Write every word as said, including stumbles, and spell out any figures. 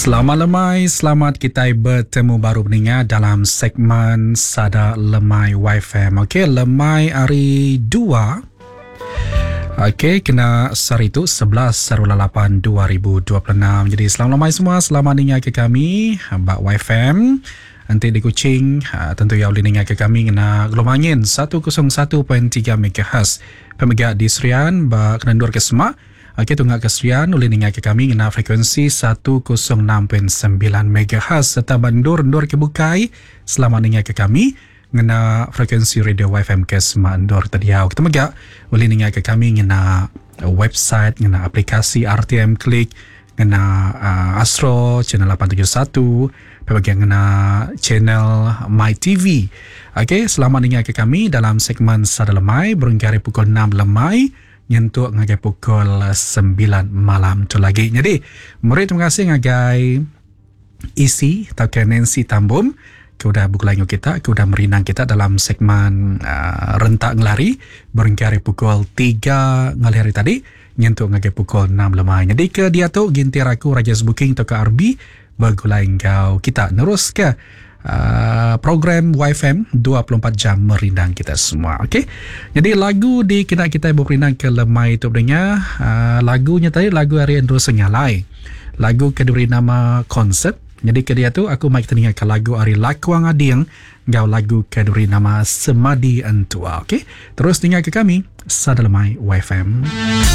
Selamat lemai, selamat kita bertemu baru pendengar dalam segmen Sada Lemai Y F M. Okey, lemai hari dua. Okey, kena sehari itu sebelas lapan dua ribu dua puluh enam. Jadi selamat lemai semua, selamat dengar ke kami Mbak Y F M. Nanti di Kuching, tentu ya boleh dengar ke kami kena gelombang angin seratus satu perpuluhan tiga megahertz. Pemegang di Serian, Mbak Kenandur ke Semak. Okey, tunggak keserian boleh dengar ke kami kena frekuensi seratus enam perpuluhan sembilan megahertz serta bandur-ndur ke Bukai. Selamat dengar ke kami kena frekuensi radio Y F M ke Semandur Tadiau. Kita megak boleh dengar ke kami kena website, kena aplikasi R T M Klik, kena uh, Astro channel lapan tujuh satu, bagian kena channel My T V. Okey, selamat dengar ke kami dalam segmen Sada Lemai berhingga pukul enam lemai nyentuk ngagai pukul sembilan malam tu lagi. Jadi, murid terima kasih ngagai isi atau ke Nancy Tambum ke udah buku lain kita, ke udah merinang kita dalam segmen uh, rentak ngelari berhingga pukul tiga ngali hari tadi nyentuk ngagai pukul enam lemai. Jadi ke dia tu gintir aku Raja Booking atau ke R B bergulai kau kita nerus ke Uh, program Y F M dua puluh empat jam merindang kita semua. Okey. Jadi lagu di kena kita berperindang ke lemai itu dengar uh, lagunya tadi lagu Ari Andrew Senyalai. Lagu keduri nama konsep. Jadi ke dia tu aku mai kita dengarkan lagu Ari Lakuang Adiang gau lagu keduri nama Semadi Antua. Okey. Terus dengar ke kami Sada Lemai Y F M.